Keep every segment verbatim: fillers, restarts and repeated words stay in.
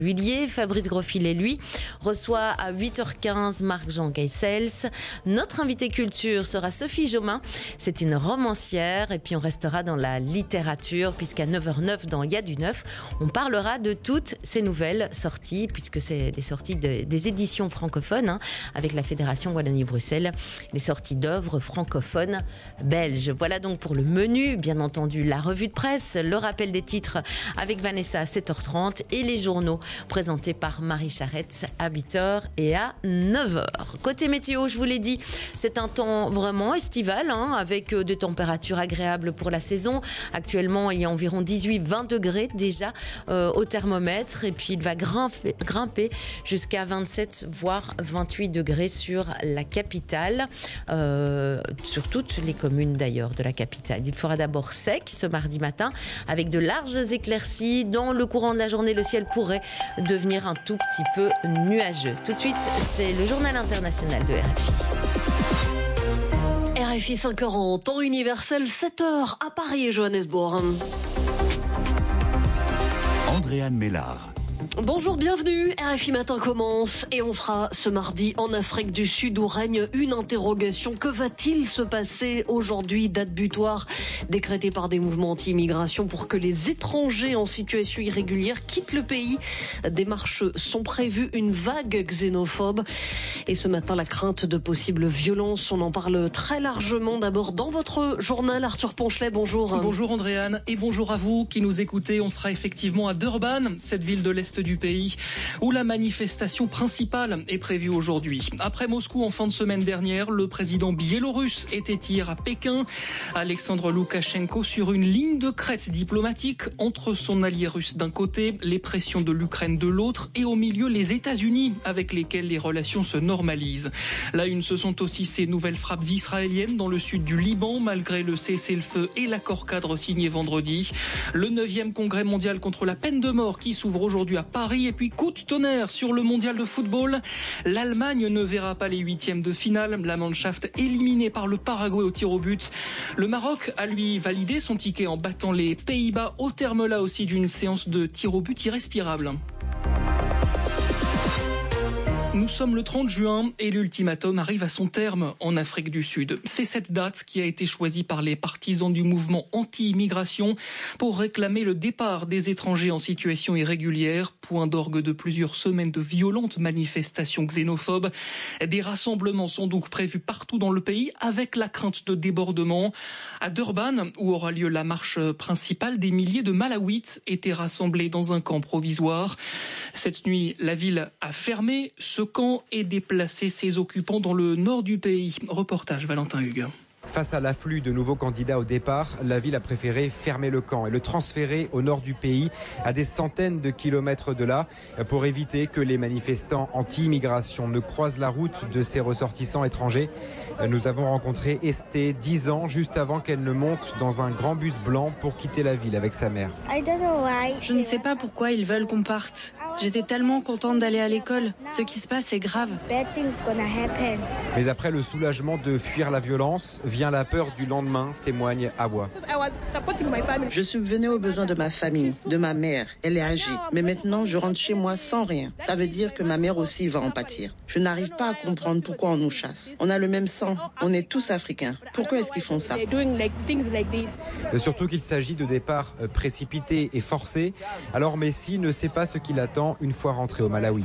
Huillier. Fabrice Grosfilet, lui, reçoit à huit heures quinze Marc-Jean Geisels. Notre invité culture sera Sophie Jomain. C'est une romancière. Et puis on restera dans la littérature, puisqu'à neuf heures neuf, dans Il y a du neuf, on parlera de toutes ces nouvelles sorties, puisque c'est des sorties de, des éditions francophones, hein, avec la Fédération Wallonie-Bruxelles, les sorties d'œuvres francophones belges. Voilà donc pour le menu. Bien entendu, la revue de presse, le rappel des titres avec Vanessa à sept heures trente et les journaux présenté par Marie Charette à huit heures et à neuf heures. Côté météo, je vous l'ai dit, c'est un temps vraiment estival, hein, avec des températures agréables pour la saison. Actuellement, il y a environ dix-huit à vingt degrés déjà euh, au thermomètre, et puis il va grimper, grimper jusqu'à vingt-sept voire vingt-huit degrés sur la capitale, euh, sur toutes les communes d'ailleurs de la capitale. Il fera d'abord sec ce mardi matin avec de larges éclaircies. Dans le courant de la journée, le ciel pourrait devenir un tout petit peu nuageux. Tout de suite, c'est le journal international de R F I. R F I cinq heures en temps universel, sept heures à Paris et Johannesburg. Andréane Mélard. Bonjour, bienvenue. R F I Matin commence et on sera ce mardi en Afrique du Sud où règne une interrogation. Que va-t-il se passer aujourd'hui, date butoir décrétée par des mouvements anti-immigration pour que les étrangers en situation irrégulière quittent le pays? Des marches sont prévues, une vague xénophobe. Et ce matin, la crainte de possibles violences, on en parle très largement. D'abord dans votre journal, Arthur Ponchelet, bonjour. Bonjour Andréane et bonjour à vous qui nous écoutez. On sera effectivement à Durban, cette ville de l'Est du pays, où la manifestation principale est prévue aujourd'hui. Après Moscou en fin de semaine dernière, le président biélorusse était hier à Pékin. Alexandre Loukachenko sur une ligne de crête diplomatique entre son allié russe d'un côté, les pressions de l'Ukraine de l'autre, et au milieu les États-Unis avec lesquels les relations se normalisent. La une, ce sont aussi ces nouvelles frappes israéliennes dans le sud du Liban, malgré le cessez-le-feu et l'accord cadre signé vendredi. Le neuvième congrès mondial contre la peine de mort qui s'ouvre aujourd'hui à Paris, et puis coup de tonnerre sur le mondial de football. L'Allemagne ne verra pas les huitièmes de finale. La Mannschaft éliminée par le Paraguay au tir au but. Le Maroc a lui validé son ticket en battant les Pays-Bas au terme là aussi d'une séance de tir au but irrespirable. Nous sommes le trente juin et l'ultimatum arrive à son terme en Afrique du Sud. C'est cette date qui a été choisie par les partisans du mouvement anti-immigration pour réclamer le départ des étrangers en situation irrégulière, point d'orgue de plusieurs semaines de violentes manifestations xénophobes. Des rassemblements sont donc prévus partout dans le pays avec la crainte de débordements. À Durban, où aura lieu la marche principale, des milliers de Malawites étaient rassemblés dans un camp provisoire. Cette nuit, la ville a fermé ce camp et déplacé ses occupants dans le nord du pays. Reportage Valentin Hugues. Face à l'afflux de nouveaux candidats au départ, la ville a préféré fermer le camp et le transférer au nord du pays, à des centaines de kilomètres de là, pour éviter que les manifestants anti-immigration ne croisent la route de ces ressortissants étrangers. Nous avons rencontré Esté, dix ans, juste avant qu'elle ne monte dans un grand bus blanc pour quitter la ville avec sa mère. Je ne sais pas pourquoi ils veulent qu'on parte. J'étais tellement contente d'aller à l'école. Ce qui se passe est grave. Mais après le soulagement de fuir la violence, vient la peur du lendemain, témoigne Awa. Je subvenais aux besoins de ma famille, de ma mère. Elle est âgée. Mais maintenant, je rentre chez moi sans rien. Ça veut dire que ma mère aussi va en pâtir. Je n'arrive pas à comprendre pourquoi on nous chasse. On a le même sang. On est tous africains. Pourquoi est-ce qu'ils font ça? Et surtout qu'il s'agit de départs précipités et forcés. Alors Messi ne sait pas ce qui l'attend une fois rentré au Malawi.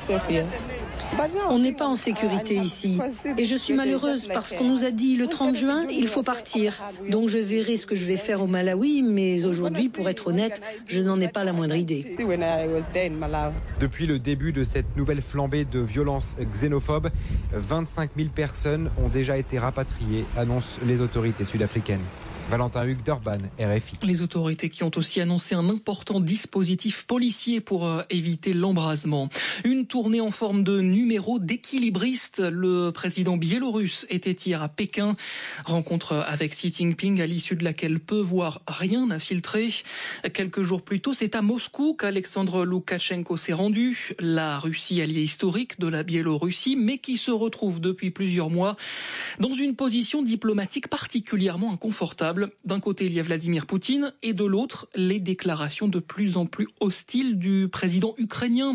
On n'est pas en sécurité ici. Et je suis malheureuse parce qu'on nous a dit le trente juin, il faut partir. Donc je verrai ce que je vais faire au Malawi, mais aujourd'hui, pour être honnête, je n'en ai pas la moindre idée. Depuis le début de cette nouvelle flambée de violences xénophobes, vingt-cinq mille personnes ont déjà été rapatriées, annoncent les autorités sud-africaines. Valentin Hugues, Durban, R F I. Les autorités qui ont aussi annoncé un important dispositif policier pour euh, éviter l'embrasement. Une tournée en forme de numéro d'équilibriste. Le président biélorusse était hier à Pékin. Rencontre avec Xi Jinping à l'issue de laquelle peu voire rien n'a filtré. Quelques jours plus tôt, c'est à Moscou qu'Alexandre Loukachenko s'est rendu. La Russie, alliée historique de la Biélorussie, mais qui se retrouve depuis plusieurs mois dans une position diplomatique particulièrement inconfortable. table. D'un côté, il y a Vladimir Poutine et de l'autre, les déclarations de plus en plus hostiles du président ukrainien.